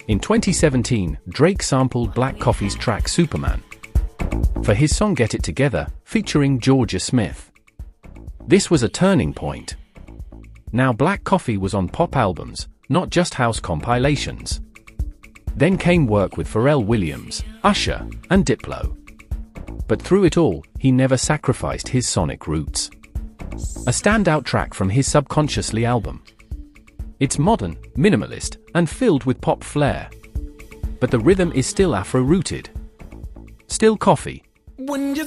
In 2017, Drake sampled Black Coffee's track Superman for his song Get It Together, featuring Georgia Smith. This was a turning point. Now Black Coffee was on pop albums, not just house compilations. Then came work with Pharrell Williams, Usher, and Diplo. But through it all, he never sacrificed his sonic roots. A standout track from his Subconsciously album. It's modern, minimalist, and filled with pop flair. But the rhythm is still Afro-rooted. Still coffee.